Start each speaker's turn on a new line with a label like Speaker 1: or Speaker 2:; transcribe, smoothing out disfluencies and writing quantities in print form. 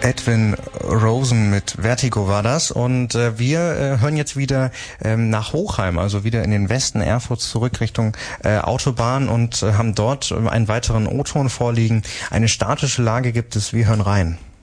Speaker 1: Edwin Rosen mit Vertigo war das, und wir hören jetzt wieder nach Hochheim, also wieder in den Westen Erfurts zurück Richtung Autobahn, und haben dort einen weiteren O-Ton vorliegen. Eine statische Lage gibt es, wir hören rein.